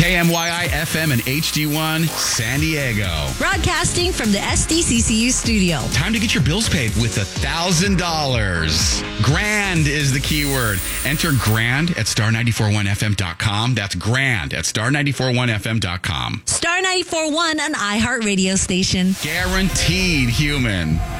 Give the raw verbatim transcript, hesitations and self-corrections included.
K M Y I F M and H D one San Diego. Broadcasting from the S D C C U studio. Time to get your bills paid with one thousand dollars. Grand is the keyword. Enter grand at star nine four one f m dot com. That's grand at star nine four one f m dot com. Star ninety-four point one, an iHeartRadio station. Guaranteed human.